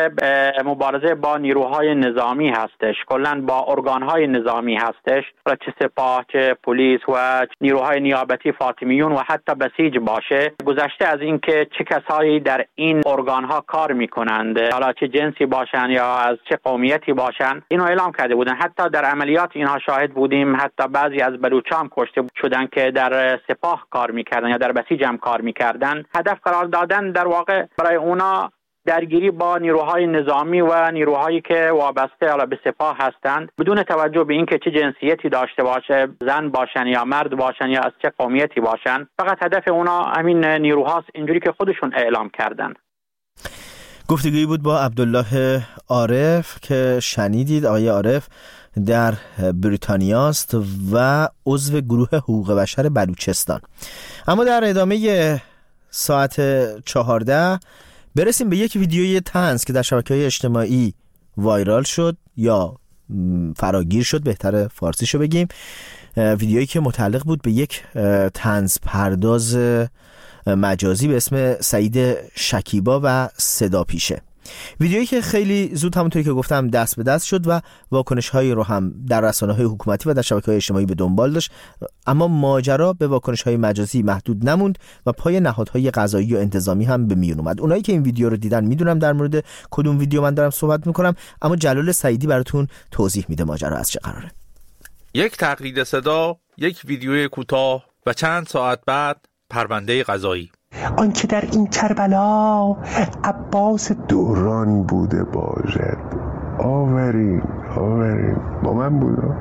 مبارزه با نیروهای نظامی هستش، کلا با ارگانهای نظامی هستش، چه سپاه چه پلیس و نیروهای نیابتی فاطمیون و حتی بسیج باشه. گذشته از این که چه کسایی در این ارگانها کار میکنند، حالا چه جنسی باشن یا از چه قومیتی باشن، اینو اعلام کرده بودن. حتی در عملیات اینها شاهد بودیم، حتی بعضی از بلوچام کشته شدن که در سپاه کار میکردن یا در بسیج هم کار میکردن. هدف قرار دادن در واقع برای اونا درگیری با نیروهای نظامی و نیروهایی که وابسته حالا به سپاه هستند بدون توجه به اینکه چه جنسیتی داشته باشه، زن باشن یا مرد باشن یا از چه قومیتی باشن، فقط هدف اونا همین نیروهاست، اینجوری که خودشون اعلام کردن. گفتگویی بود با عبدالله عارف که شنیدید. آقای عارف در بریتانیاست و عضو گروه حقوق بشر بلوچستان. اما در ادامه ساعت چهارده برسیم به یک ویدیوی طنز که در شبکه‌های اجتماعی وایرال شد یا فراگیر شد، بهتره فارسیشو بگیم. ویدیویی که متعلق بود به یک طنز پرداز مجازی به اسم سعید شکیبا و صدا پیشه. ویدیویی که خیلی زود همونطوری که گفتم دست به دست شد و واکنش‌هایی رو هم در رسانه‌های حکومتی و در شبکه‌های اجتماعی به دنبال داشت، اما ماجرا به واکنش‌های مجازی محدود نموند و پای نهادهای قضایی و انتظامی هم به میون اومد. اونایی که این ویدیو رو دیدن میدونم در مورد کدوم ویدیو من دارم صحبت میکنم، اما جلال سعیدی براتون توضیح میده ماجرا از چه قراره. یک تقلید صدا، یک ویدیوی کوتاه و چند ساعت بعد پرونده قضایی. آنچه در این کربلا عباس دوران بوده باشد. آورین آورین با من بوده.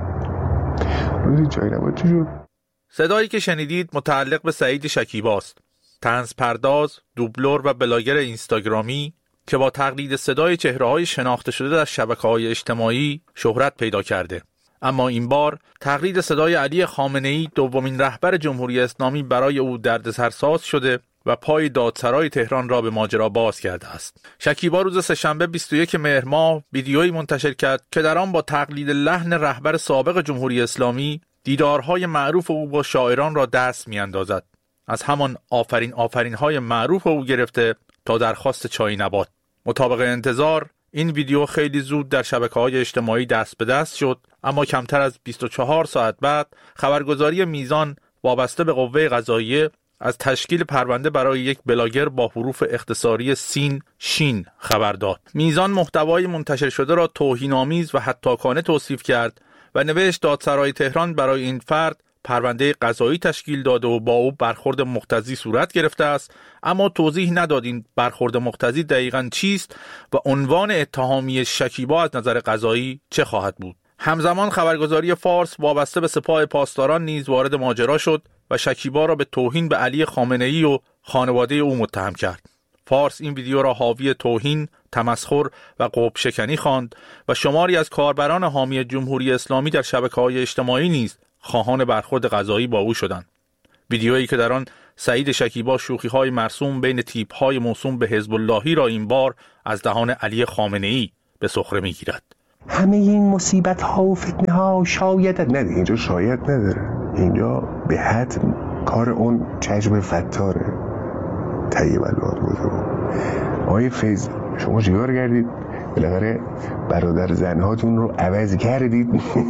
روزی جایی نبود. چی شد؟ صدایی که شنیدید متعلق به سعید شکیباست، طنز پرداز، دوبلور و بلاگر اینستاگرامی که با تقلید صدای چهره‌های شناخته شده در شبکه‌های اجتماعی شهرت پیدا کرده. اما این بار تقلید صدای علی خامنه‌ای، دومین رهبر جمهوری اسلامی، برای او دردسرساز شده و پای دادسرای تهران را به ماجرا باز کرده است. شکیبا روز سه‌شنبه بیست و یکم مهر ماه ویدیویی منتشر کرد که در آن با تقلید لحن رهبر سابق جمهوری اسلامی دیدارهای معروف او با شاعران را دست می‌اندازد، از همان آفرین آفرین های معروف او گرفته تا درخواست چای نبات. مطابق انتظار این ویدیو خیلی زود در شبکه‌های اجتماعی دست به دست شد، اما کمتر از بیست و چهار ساعت بعد خبرگزاری میزان وابسته به قوه قضاییه از تشکیل پرونده برای یک بلاگر با حروف اختصاری سین شین خبر داد. میزان محتوای منتشر شده را توهین‌آمیز و حتاکانه توصیف کرد و نوشت دادسرای تهران برای این فرد پرونده قضایی تشکیل داده و با او برخورد مقتضی صورت گرفته است، اما توضیح نداد این برخورد مقتضی دقیقاً چیست و عنوان اتهامی شکیبا از نظر قضایی چه خواهد بود. همزمان خبرگزاری فارس وابسته به سپاه پاسداران نیز وارد ماجرا شد و شکیبا را به توهین به علی خامنه‌ای و خانواده او متهم کرد. فارس این ویدیو را حاوی توهین، تمسخر و قوب شکنی خواند و شماری از کاربران حامی جمهوری اسلامی در شبکه‌های اجتماعی نیز خواهان برخورد قضایی با او شدند. ویدیویی که در آن سعید شکیبا شوخی‌های مرسوم بین تیپ‌های موسوم به حزب اللهی را این بار از دهان علی خامنه‌ای به سخره می‌گیرد. همه این مصیبت ها و فتنه ها شاید نه، اینجا شاید نداره، اینجا به حد کار اون چشم فتاره طیب الوان بوده. آقای فیض شما چیکار کردید؟ بالاخره برادر زنهاتون رو عوض کردید.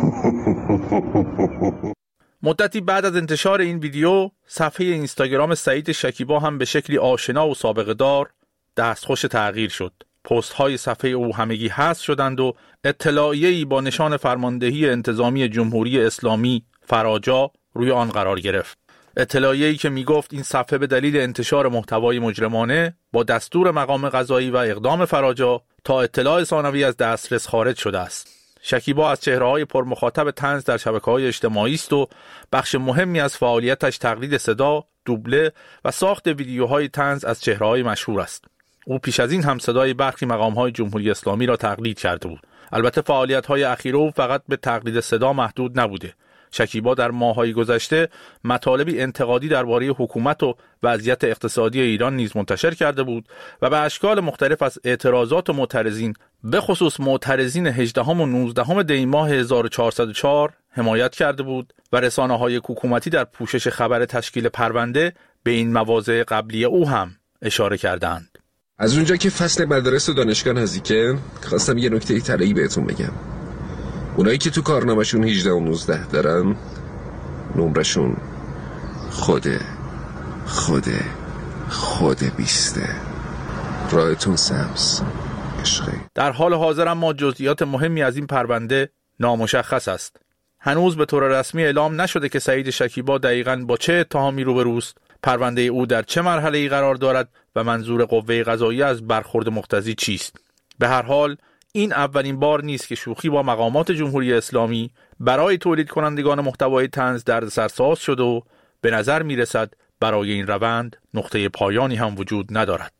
مدتی بعد از انتشار این ویدیو صفحه اینستاگرام سعید شکیبا هم به شکلی آشنا و سابقه دار دستخوش تغییر شد. پست های صفحه او همگی حذف شدند و اطلاعیه‌ای با نشان فرماندهی انتظامی جمهوری اسلامی فراجا روی آن قرار گرفت. اطلاعیه‌ای که میگفت این صفحه به دلیل انتشار محتوای مجرمانه با دستور مقام قضایی و اقدام فراجا تا اطلاع ثانوی از دسترس خارج شده است. شکیبا از چهره‌های پرمخاطب طنز در شبکه‌های اجتماعی است و بخش مهمی از فعالیتش تقلید صدا، دوبله و ساخت ویدیوهای طنز از چهره‌های مشهور است. او پیش از این هم صدای برخی مقام‌های جمهوری اسلامی را تقلید کرده بود. البته فعالیت‌های اخیر او فقط به تقلید صدا محدود نبوده. شکیبا در ماه‌های گذشته مطالبی انتقادی درباره حکومت و وضعیت اقتصادی ایران نیز منتشر کرده بود و به اشکال مختلف از اعتراضات و معترضین، به خصوص معترضین هجدهم و نوزدهم دی ماه هزار و چهارصد و چهار حمایت کرده بود و رسانه‌های حکومتی در پوشش خبر تشکیل پرونده به این مواضع قبلی او هم اشاره کردند. از اونجا که فصل مدارس و دانشگاه نزدیکه، خواستم یه نکته طلایی بهتون بگم. اونایی که تو کارنامه‌شون هجده و نوزده دارن، نمرشون خوده خوده خوده بیسته. راهتون سبز عشقی. در حال حاضر اما جزئیات مهمی از این پرونده نامشخص است. هنوز به طور رسمی اعلام نشده که سعید شکیبا دقیقاً با چه اتهامی روبروست، پرونده او در چه مرحله‌ای قرار دارد و منظور قوه قضاییه از برخورد مقتضی چیست. به هر حال این اولین بار نیست که شوخی با مقامات جمهوری اسلامی برای تولید کنندگان محتوای طنز دردسرساز شده و به نظر می رسد برای این روند نقطه پایانی هم وجود ندارد.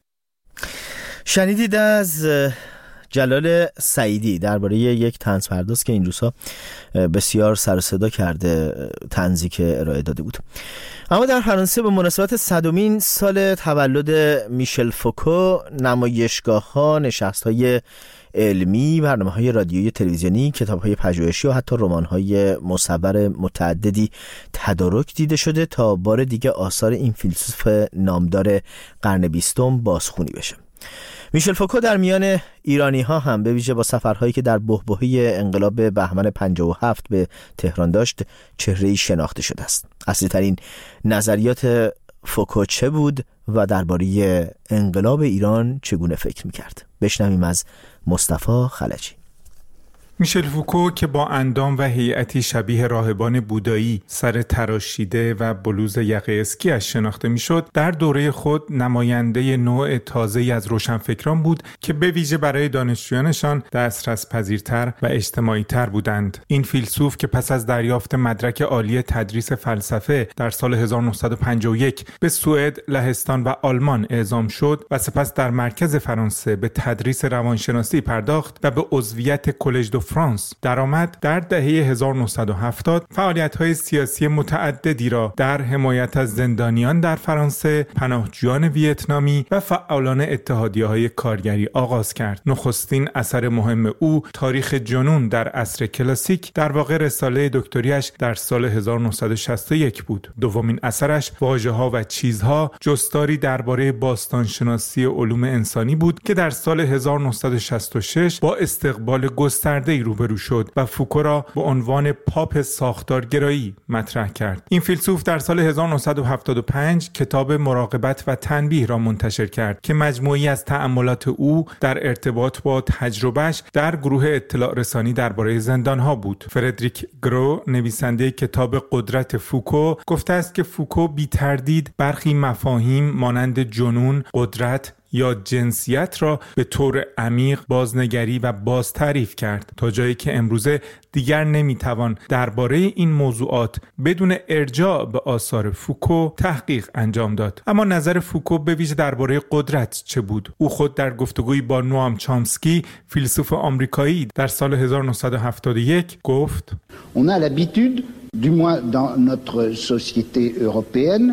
شنیدید از جلال سعیدی درباره یک طنز پرداز که این روزها بسیار سر و صدا کرده طنزی که ارائه داده بود. اما در فرانسه به مناسبت صدمین سال تولد میشل فوکو نمایشگاه‌ها، نشست‌های علمی، برنامه‌های رادیویی، تلویزیونی، کتاب‌های پژوهشی و حتی رمان‌های مصور متعددی تدارک دیده شده تا بار دیگه آثار این فیلسوف نامدار قرن بیستم بازخوانی بشه. میشل فوکو در میان ایرانی ها هم به ویژه با سفرهایی که در بحبوحه انقلاب بهمن پنجاه و هفت به تهران داشت چهره‌ای شناخته شده است. اصلی ترین نظریات فوکو چه بود و درباره انقلاب ایران چگونه فکر می‌کرد؟ بشنویم از مصطفی خلجی. میشل فوکو که با اندام و هیئتی شبیه راهبان بودایی، سر تراشیده و بلوز یقه اسکی‌اش شناخته میشد، در دوره خود نماینده نوع تازه‌ای از روشنفکران بود که به ویژه برای دانشجویانشان دسترس پذیرتر و اجتماعی‌تر بودند. این فیلسوف که پس از دریافت مدرک عالی تدریس فلسفه در سال هزار و نهصد و پنجاه و یک به سوئد، لهستان و آلمان اعزام شد و سپس در مرکز فرانسه به تدریس روانشناسی پرداخت و به عضویت کلژ دو فرانس درآمد، در دهه هزار و نهصد و هفتاد فعالیت‌های سیاسی متعددی را در حمایت از زندانیان در فرانسه، پناهجویان ویتنامی و فعالان اتحادیه‌های کارگری آغاز کرد. نخستین اثر مهم او، تاریخ جنون در عصر کلاسیک، در واقع رساله دکتریش در سال هزار و نهصد و شصت و یک بود. دومین اثرش، واژه‌ها و چیزها، جستاری درباره باستانشناسی علوم انسانی بود که در سال هزار و نهصد و شصت و شش با استقبال گسترده‌ای روبرو شد و فوکو را به عنوان پاپ ساختارگرایی مطرح کرد. این فیلسوف در سال هزار و نهصد و هفتاد و پنج کتاب مراقبت و تنبیه را منتشر کرد که مجموعی از تأملات او در ارتباط با تجربهش در گروه اطلاع رسانی درباره زندانها بود. فردریک گرو، نویسنده کتاب قدرت فوکو، گفته است که فوکو بی تردید برخی مفاهیم مانند جنون، قدرت یا جنسیت را به طور عمیق بازنگری و باز تعریف کرد، تا جایی که امروزه دیگر نمیتوان درباره این موضوعات بدون ارجاع به آثار فوکو تحقیق انجام داد. اما نظر فوکو به ویژه درباره قدرت چه بود؟ او خود در گفتگویی با نوام چامسکی، فیلسوف آمریکایی، در سال هزار و نهصد و هفتاد و یک گفت: On a l'habitude, du moins dans notre société européenne,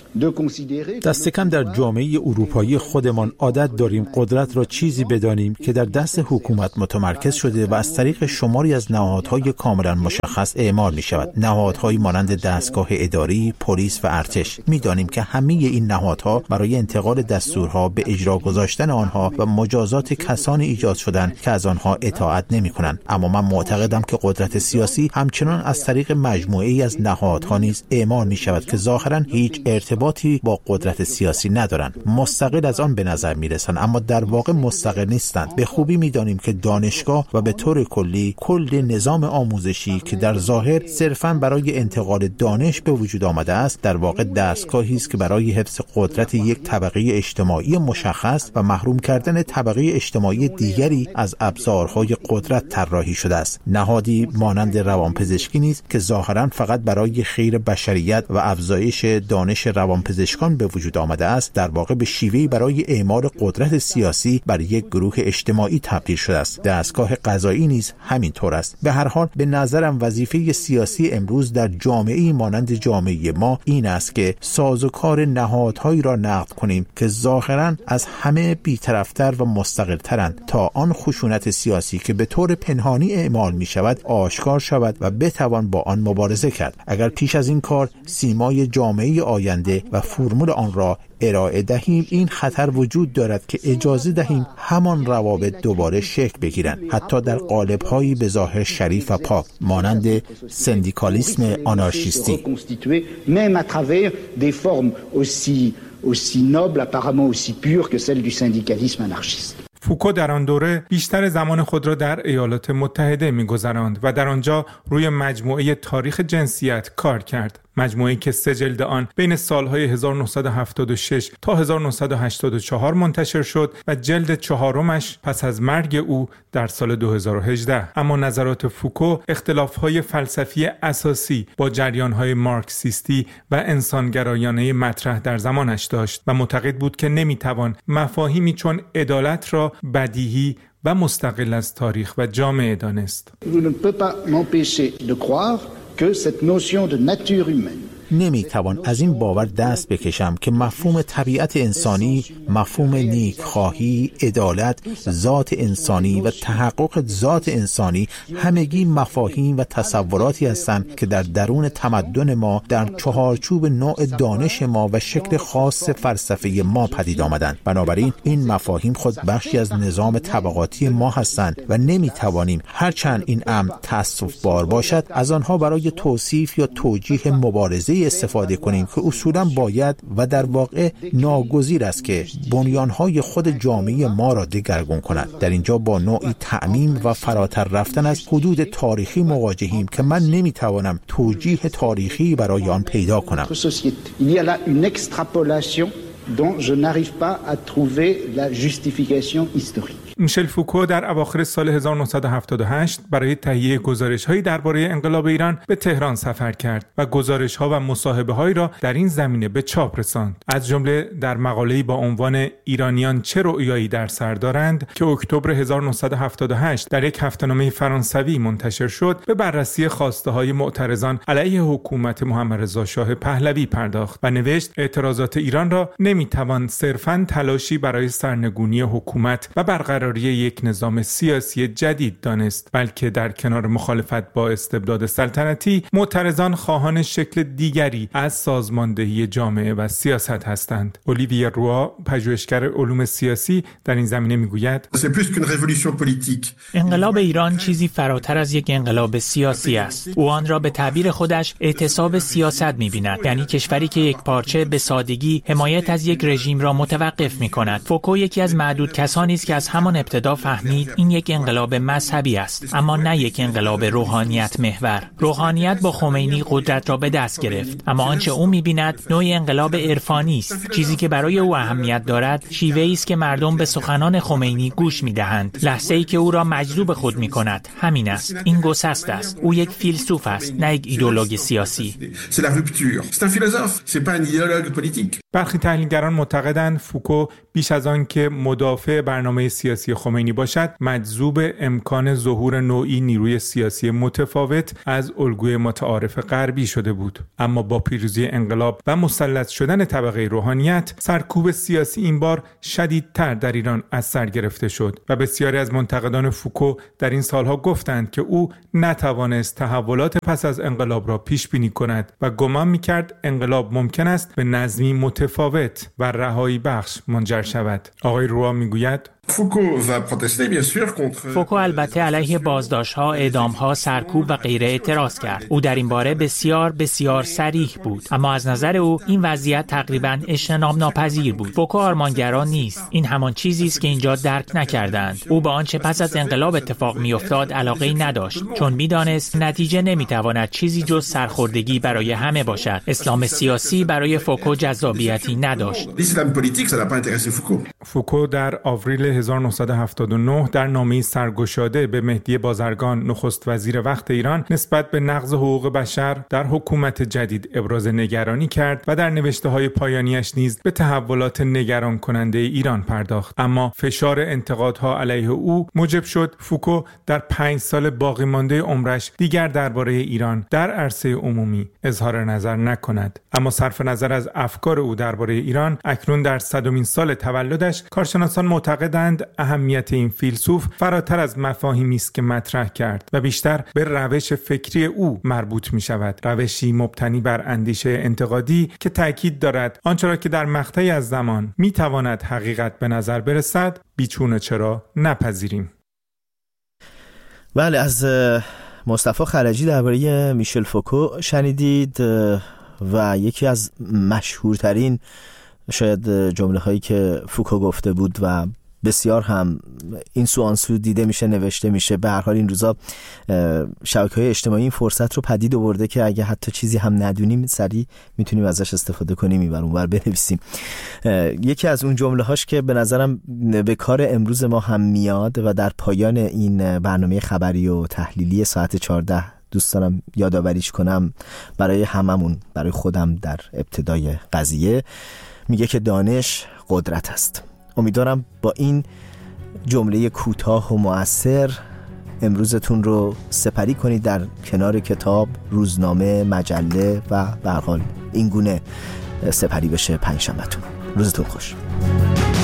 دست کم در جامعه اروپایی خودمان عادت داریم قدرت را چیزی بدانیم که در دست حکومت متمرکز شده و از طریق شماری از نهادهای کاملا مشخص اعمال می شود. نهادهایی مانند دستگاه اداری، پلیس و ارتش. می دانیم که همه این نهادها برای انتقال دستورها به اجرا گذاشتن آنها و مجازات کسانی ایجاد شدند که از آنها اطاعت نمی کنند. اما من معتقدم که قدرت سیاسی همچنان از طریق مجموعه‌ای از نهادها نیز اعمال می شود که ظاهرا هیچ ارتباط با قدرت سیاسی ندارند. مستقل از آن به نظر میرسند اما در واقع مستقل نیستند. به خوبی میدانیم که دانشگاه و به طور کلی کل نظام آموزشی که در ظاهر صرفاً برای انتقال دانش به وجود آمده است، در واقع دستگاهی است که برای حفظ قدرت یک طبقه اجتماعی مشخص و محروم کردن طبقه اجتماعی دیگری از ابزارهای قدرت طراحی شده است. نهادی مانند روانپزشکی نیز که ظاهراً فقط برای خیر بشریت و افزایش دانش روان پزشکان به وجود آمده است، در واقع به شیوهی برای اعمال قدرت سیاسی بر یک گروه اجتماعی تبدیل شده است. دستگاه قضایی نیز همین طور است. به هر حال به نظرم وظیفه سیاسی امروز در جامعه‌ای مانند جامعه ما این است که سازوکار نهادهایی را نقد کنیم که ظاهراً از همه بی‌طرف‌تر و مستقل‌ترند تا آن خشونت سیاسی که به طور پنهانی اعمال می شود آشکار شود و بتوان با آن مبارزه کرد. اگر پیش از این کار سیمای جامعه آینده و فرمول آن را ارائه دهیم، این خطر وجود دارد که اجازه دهیم همان روابط دوباره شکل بگیرند، حتی در قالب‌هایی به ظاهر شریف و پاک مانند سندیکالیسم آنارشیستی. même à travers des formes aussi aussi nobles, apparemment aussi pures que celles du syndicalisme anarchiste. فوکو در آن دوره بیشتر زمان خود را در ایالات متحده می‌گذراند و در آنجا روی مجموعه تاریخ جنسیت کار کرد. مجموعه‌ای که سه جلد آن بین سالهای هزار و نهصد و هفتاد و شش تا هزار و نهصد و هشتاد و چهار منتشر شد و جلد چهارمش پس از مرگ او در سال دو هزار و هجده. اما نظرات فوکو اختلاف‌های فلسفی اساسی با جریان‌های مارکسیستی و انسانگرایانه مطرح در زمانش داشت و معتقد بود که نمی‌توان مفاهیمی چون عدالت را بدیهی و مستقل از تاریخ و جامعه دانست. Je ne peux pas m'empêcher de croire que cette notion de nature humaine نمیتوان از این باور دست بکشم که مفهوم طبیعت انسانی، مفهوم نیکخواهی، عدالت، ذات انسانی و تحقق ذات انسانی همگی مفاهیم و تصوراتی هستند که در درون تمدن ما در چهارچوب نوع دانش ما و شکل خاص فلسفه ما پدید آمدند. بنابراین این مفاهیم خود بخشی از نظام طبقاتی ما هستند و نمیتوانیم هرچند این امر تأسف بار باشد از آنها برای توصیف یا توجیه مبارزه استفاده کنیم که اصولا باید و در واقع ناگزیر است که بنیانهای خود جامعه ما را دگرگون کند. در اینجا با نوعی تعمیم و فراتر رفتن از حدود تاریخی مواجهیم که من نمیتوانم توجیه تاریخی برای آن پیدا کنم. Il y a là une extrapolation dont je n'arrive pas à trouver la justification historique. میشل فوکو در اواخر سال هزار و نهصد و هفتاد و هشت برای تهیه گزارش‌هایی درباره انقلاب ایران به تهران سفر کرد و گزارش‌ها و مصاحبه‌هایی را در این زمینه به چاپ رساند. از جمله در مقاله‌ای با عنوان ایرانیان چه رؤیایی در سر دارند که اکتبر هزار و نهصد و هفتاد و هشت در یک هفته‌نامه فرانسوی منتشر شد، به بررسی خواسته‌های معترضان علیه حکومت محمد رضا شاه پهلوی پرداخت و نوشت اعتراضات ایران را نمی‌توان صرفاً تلاشی برای سرنگونی حکومت و برقراری یک نظام سیاسی جدید دانست، بلکه در کنار مخالفت با استبداد سلطنتی، معترضان خواهان شکل دیگری از سازماندهی جامعه و سیاست هستند. اولیویه روا، پژوهشگر علوم سیاسی، در این زمینه میگوید انقلاب ایران چیزی فراتر از یک انقلاب سیاسی است. او آن را به تعبیر خودش اعتصاب سیاست می‌بیند، یعنی کشوری که یک پارچه به سادگی حمایت از یک رژیم را متوقف می‌کند. فوکو یکی از معدود کسانی است که از همان ابتدا فهمید این یک انقلاب مذهبی است، اما نه یک انقلاب روحانیت محور. روحانیت با خمینی قدرت را به دست گرفت، اما آنچه او می‌بیند نوعی انقلاب عرفانی است. چیزی که برای او اهمیت دارد شیوه‌ای است که مردم به سخنان خمینی گوش می‌دهند، لحظه‌ای که او را مجذوب خود می‌کند. همین است. این گسست است. او یک فیلسوف است، نه یک ایدئولوژی سیاسی. برخی تحلیلگران معتقدند فوکو بیش از آن که مدافع برنامه سیاسی خمینی باشد، مجذوب امکان ظهور نوعی نیروی سیاسی متفاوت از الگوی متعارف غربی شده بود. اما با پیروزی انقلاب و مسلط شدن طبقه روحانیت، سرکوب سیاسی این بار شدیدتر در ایران از سر گرفته شد و بسیاری از منتقدان فوکو در این سالها گفتند که او نتوانست تحولات پس از انقلاب را پیش بینی کند و گمان می‌کرد انقلاب ممکن است به نظمی متفاوت و رهایی بخش منجر شود. آقای روا میگوید فوکو البته علیه بازداشت‌ها، اعدام‌ها، سرکوب و غیره اعتراض کرد. او در این باره بسیار بسیار صریح بود، اما از نظر او این وضعیت تقریباً اجتناب ناپذیر بود. فوکو آرمانگرا نیست. این همان چیزی است که اینجا درک نکردند. او به آنچه پس از انقلاب اتفاق می‌افتاد علاقه‌ای نداشت، چون می‌دانست نتیجه نمی‌تواند چیزی جز سرخوردگی برای همه باشد. اسلام سیاسی برای فوکو جذابیتی نداشت. فوکو در آوریل هزار و نهصد و هفتاد و نه در نامه‌ای سرگشاده به مهدی بازرگان، نخست وزیر وقت ایران، نسبت به نقض حقوق بشر در حکومت جدید ابراز نگرانی کرد و در نوشته‌های پایانیش نیز به تحولات نگران کننده ایران پرداخت. اما فشار انتقادها علیه او موجب شد فوکو در پنج سال باقی مانده عمرش دیگر درباره ایران در عرصه عمومی اظهار نظر نکند. اما صرف نظر از افکار او درباره ایران، اکنون در صدمین سال تولدش، کارشناسان معتقدند اهمیت این فیلسوف فراتر از مفاهیمی است که مطرح کرد و بیشتر به روش فکری او مربوط می شود. روشی مبتنی بر اندیشه انتقادی که تأکید دارد آنچه را که در مقطعی از زمان می تواند حقیقت به نظر برسد، بیچون چرا نپذیریم. بله، از مصطفی خرجی درباره میشل فوکو شنیدید و یکی از مشهورترین شاید جمله هایی که فوکو گفته بود و بسیار هم این سو آن سو دیده میشه، نوشته میشه. به هر حال این روزا شبکه‌های اجتماعی این فرصت رو پدید آورده که اگه حتی چیزی هم ندونیم سریع میتونیم ازش استفاده کنیم، اینور اونور بنویسیم. یکی از اون جمله هاش که به نظرم به کار امروز ما هم میاد و در پایان این برنامه خبری و تحلیلی ساعت چهارده دوست دارم یادآوریش کنم برای هممون، برای خودم در ابتدای قضیه، میگه که دانش قدرت است. امیدوارم با این جمله کوتاه و مؤثر امروزتون رو سپری کنید در کنار کتاب، روزنامه، مجله و به هر حال این گونه سپری بشه پنجشنبهتون. روزتون خوش.